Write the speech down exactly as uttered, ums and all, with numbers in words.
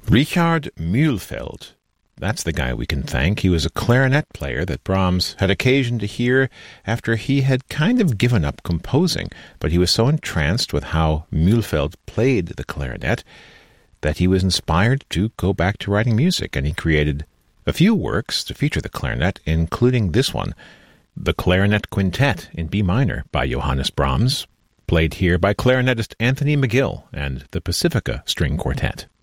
Richard Mühlfeld. That's the guy we can thank. He was a clarinet player that Brahms had occasion to hear after he had kind of given up composing, but he was so entranced with how Mühlfeld played the clarinet that he was inspired to go back to writing music, and he created a few works to feature the clarinet, including this one, the Clarinet Quintet in B minor by Johannes Brahms, played here by clarinetist Anthony McGill and the Pacifica String Quartet.